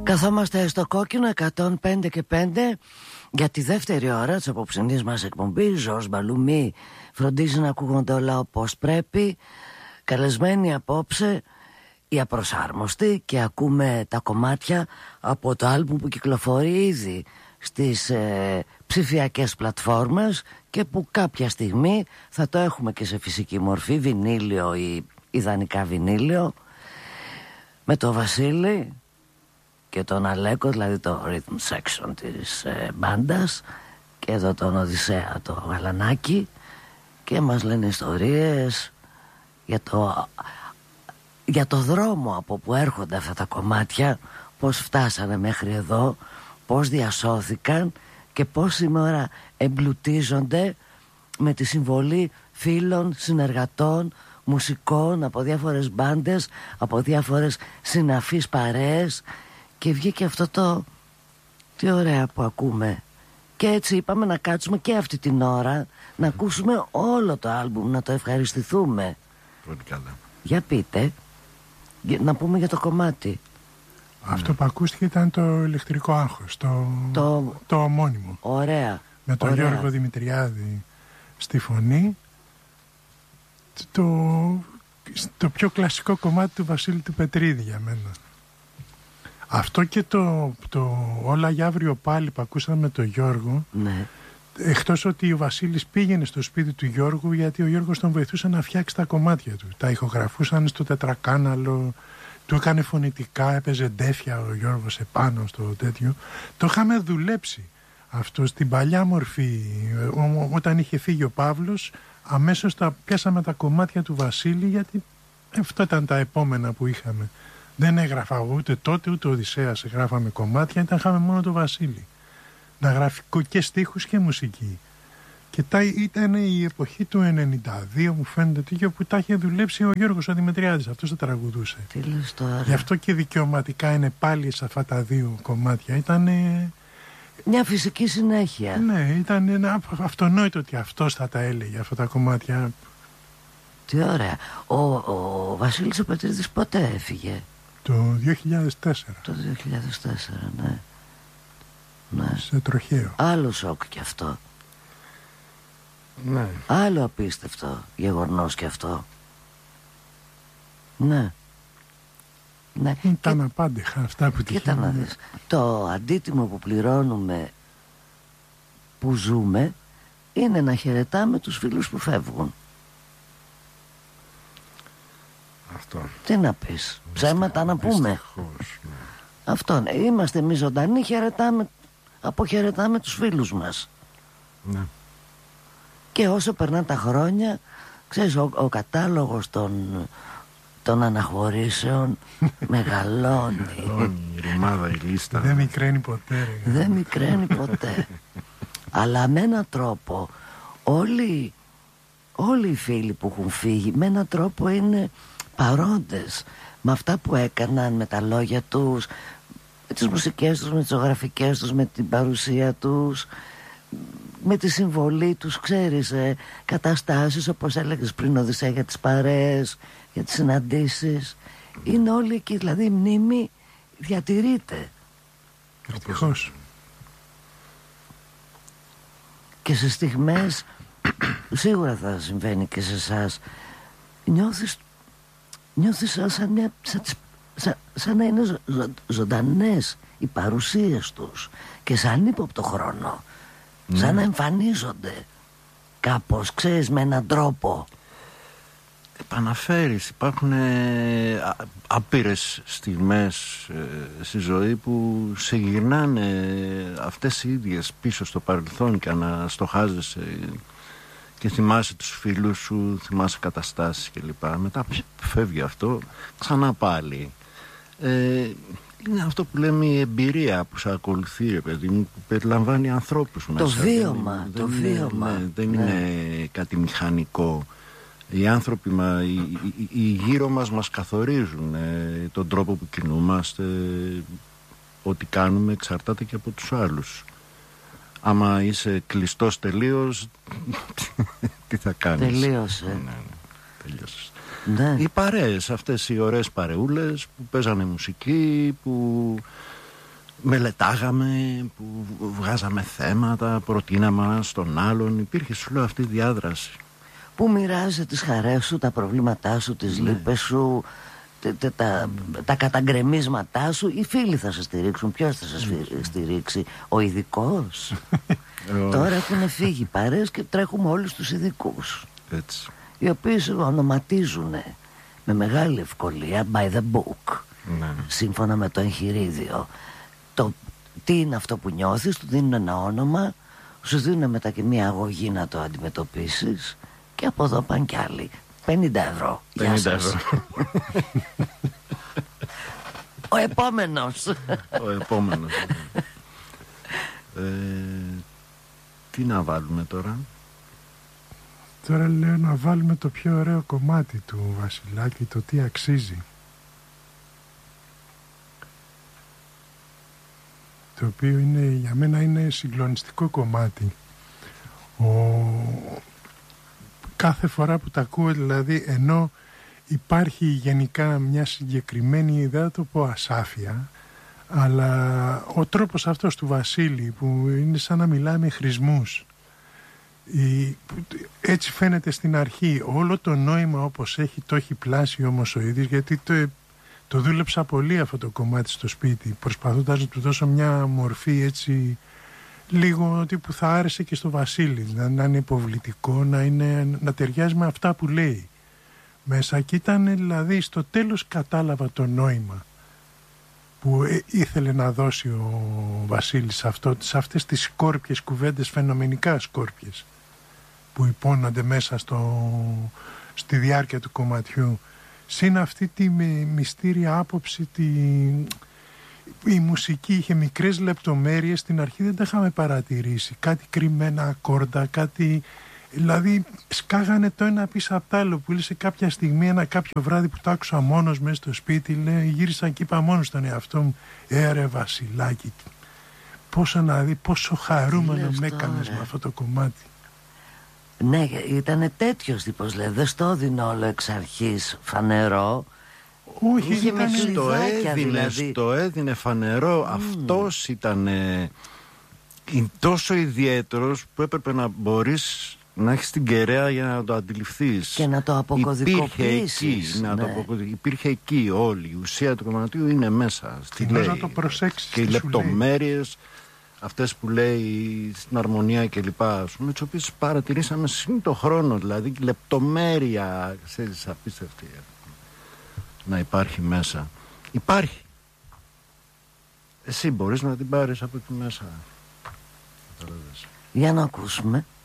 Καθόμαστε στο κόκκινο 105 και 5 για τη δεύτερη ώρα της απόψινής μας εκπομπής. Ζορς Μπαλουμί φροντίζει να ακούγονται όλα όπως πρέπει. Καλεσμένοι απόψε οι Απροσάρμοστοι, και ακούμε τα κομμάτια από το άλμπουμ που κυκλοφορεί ήδη στις ψηφιακές πλατφόρμες και που κάποια στιγμή θα το έχουμε και σε φυσική μορφή, βινίλιο ή ιδανικά βινίλιο, με το Βασίλη και τον Αλέκο, δηλαδή το rhythm section της μπάντας, και εδώ τον Οδυσσέα το Γαλανάκι, και μας λένε ιστορίες για το δρόμο από που έρχονται αυτά τα κομμάτια, πώς φτάσανε μέχρι εδώ, πώς διασώθηκαν και πώς σήμερα εμπλουτίζονται με τη συμβολή φίλων, συνεργατών, μουσικών από διάφορες μπάντες, από διάφορες συναφείς παρέες, και βγήκε αυτό το τι ωραία που ακούμε. Και έτσι είπαμε να κάτσουμε και αυτή την ώρα να ακούσουμε όλο το άλμπουμ, να το ευχαριστηθούμε. Πολύ καλά. Για πείτε, να πούμε για το κομμάτι. Αυτό που ακούστηκε ήταν το ηλεκτρικό άγχος, το ομώνυμο. Ωραία. Με τον Γιώργο Δημητριάδη στη φωνή. Το πιο κλασικό κομμάτι του Βασίλη του Πετρίδη για μένα. Αυτό και το Όλα για αύριο πάλι που ακούσαμε με τον Γιώργο, ναι. Εκτός ότι ο Βασίλης πήγαινε στο σπίτι του Γιώργου, γιατί ο Γιώργος τον βοηθούσε να φτιάξει τα κομμάτια του. Τα ηχογραφούσαν στο τετρακάναλο, του έκανε φωνητικά, έπαιζε ντέφια ο Γιώργος επάνω στο τέτοιο. Το είχαμε δουλέψει αυτό στην παλιά μορφή. Όταν είχε φύγει ο Παύλος, αμέσως πιάσαμε τα κομμάτια του Βασίλη, γιατί αυτό ήταν τα επόμενα που είχαμε. Δεν έγραφα ούτε τότε ούτε ο Οδυσσέας γράφαμε κομμάτια, είχαμε μόνο το Βασίλη να γράφει και στίχους και μουσική. Και ήταν η εποχή του 92, μου φαίνεται τέτοιο, που τα είχε δουλέψει ο Γιώργος ο Δημητριάδης, αυτός τα τραγουδούσε. Τι λες τώρα. Γι' αυτό και δικαιωματικά είναι πάλι σε αυτά τα δύο κομμάτια. Ήταν μια φυσική συνέχεια. Ναι, ήταν ένα αυτονόητο ότι αυτός θα τα έλεγε αυτά τα κομμάτια. Τι ωραία. Ο Βασίλης ο Πετρίδης πότε έφυγε? Το 2004. Το 2004, ναι. Ναι. Σε τροχαίο. Άλλο σοκ κι αυτό. Ναι. Άλλο απίστευτο γεγονός κι αυτό. Ναι. Ναι. Ήταν απάντηχα αυτά που κοίτα να δεις. Το αντίτιμο που πληρώνουμε, που ζούμε, είναι να χαιρετάμε τους φίλους που φεύγουν. Αυτό. Τι να πεις, ψέματα να πούμε. Ναι. Αυτό, ναι. Είμαστε εμείς ζωντανοί, αποχαιρετάμε τους φίλους μας. Ναι. Και όσο περνάνε τα χρόνια, ξέρεις, ο κατάλογος των αναχωρήσεων μεγαλώνει. Η ρημάδα, η λίστα. Δεν μικραίνει ποτέ. Δεν μικραίνει ποτέ. Αλλά με έναν τρόπο όλοι οι φίλοι που έχουν φύγει με έναν τρόπο είναι παρόντες με αυτά που έκαναν, με τα λόγια τους, με τις μουσικές τους, με τις ζωγραφικές τους, με την παρουσία τους, με τη συμβολή τους, ξέρεις, καταστάσεις όπως έλεγες πριν, Οδυσσέα, για τις παρέες, για τις συναντήσεις. Είναι όλοι εκεί, δηλαδή η μνήμη διατηρείται. Ευτυχώς. Και σε στιγμές σίγουρα θα συμβαίνει και σε εσάς, νιώθεις σαν να είναι ζωντανές οι παρουσίες τους και σαν ύποπτο χρόνο, σαν να εμφανίζονται κάπως, ξέρεις, με έναν τρόπο. Επαναφέρεις, υπάρχουν άπειρες στιγμές στη ζωή που σε γυρνάνε αυτές οι ίδιες πίσω στο παρελθόν και αναστοχάζεσαι και θυμάσαι τους φίλους σου, θυμάσαι καταστάσεις κλπ. Μετά φεύγει αυτό, ξανά πάλι. Είναι αυτό που λέμε η εμπειρία που σε ακολουθεί, ρε παιδί μου, που περιλαμβάνει ανθρώπους μέσα. Το βίωμα, δεν είναι κάτι μηχανικό. Οι άνθρωποι, οι γύρω μας καθορίζουν τον τρόπο που κινούμαστε, ό,τι κάνουμε εξαρτάται και από τους άλλους. Άμα είσαι κλειστός τελείως, τι θα κάνεις? Τελείωσε. Ναι, τελείωσες. Ναι. Οι παρέες, αυτές οι ωραίες παρεούλες που παίζανε μουσική, που μελετάγαμε, που βγάζαμε θέματα, προτείναμε ένας στον άλλον. Υπήρχε, σου λέω, αυτή η διάδραση. Που μοιράζεσαι τις χαρές σου, τα προβλήματά σου, τις λύπες σου, τα καταγκρεμίσματά σου. Οι φίλοι θα σε στηρίξουν. Ποιος θα σε στηρίξει? Ο ειδικός? Τώρα έχουν φύγει παρέες και τρέχουμε όλους τους ειδικούς, Έτσι. οι οποίοι ονοματίζουν με μεγάλη ευκολία by the book, σύμφωνα με το εγχειρίδιο. Τι είναι αυτό που νιώθεις, του δίνουν ένα όνομα, σου δίνουν μετά και μια αγωγή να το αντιμετωπίσεις, και από εδώ πάνε κι άλλοι. 50 ευρώ. 50 ευρώ. Ο επόμενος. Ο επόμενος. Τι να βάλουμε τώρα? Τώρα λέω να βάλουμε το πιο ωραίο κομμάτι του Βασιλάκη, το τι αξίζει. Το οποίο για μένα είναι συγκλονιστικό κομμάτι. Κάθε φορά που τα ακούω, δηλαδή, ενώ υπάρχει γενικά μια συγκεκριμένη ιδέα, το πω ασάφεια, αλλά ο τρόπος αυτός του Βασίλη, που είναι σαν να μιλάει με χρησμούς, έτσι φαίνεται στην αρχή. Όλο το νόημα όπως το έχει πλάσει όμως ο ίδιος, γιατί το δούλεψα πολύ αυτό το κομμάτι στο σπίτι, προσπαθώντας να του δώσω μια μορφή έτσι λίγο ότι που θα άρεσε και στο Βασίλη, να είναι υποβλητικό, να ταιριάζει με αυτά που λέει μέσα. Και ήταν, δηλαδή, στο τέλος κατάλαβα το νόημα που ήθελε να δώσει ο Βασίλης σε αυτές τις σκόρπιες κουβέντες, φαινομενικά σκόρπιες, που υπόνονται μέσα στη διάρκεια του κομματιού. Συν αυτή τη μυστήρια άποψη, η μουσική είχε μικρές λεπτομέρειες, στην αρχή δεν τα είχαμε παρατηρήσει, κάτι κρυμμένα ακόρντα, κάτι, δηλαδή σκάγανε το ένα πίσω απ' τ' άλλο, που λέει σε κάποια στιγμή, κάποιο βράδυ που το άκουσα μόνος μέσα στο σπίτι, γύρισα και είπα μόνος στον εαυτό μου, ρε Βασιλάκη, πόσο χαρούμενο με έκανες με αυτό το κομμάτι. Ναι, ήταν τέτοιος τύπος, λέει, δεν στο έδινε όλο εξ αρχής φανερό. Όχι, το έδινε φανερό. Αυτός ήταν τόσο ιδιαίτερος που έπρεπε να μπορείς να έχεις την κεραία για να το αντιληφθείς. Και να το αποκωδικοποιήσεις. Υπήρχε εκεί όλη η ουσία του κομματιού, είναι μέσα. Να το προσέξεις. Και οι λεπτομέρειες αυτές που λέει στην αρμονία και λοιπά, τις οποίες παρατηρήσαμε σύν το χρόνο, δηλαδή λεπτομέρεια, ξέρεις, απίστευτη να υπάρχει μέσα. Υπάρχει. Εσύ μπορείς να την πάρεις από εκεί μέσα. Για να ακούσουμε.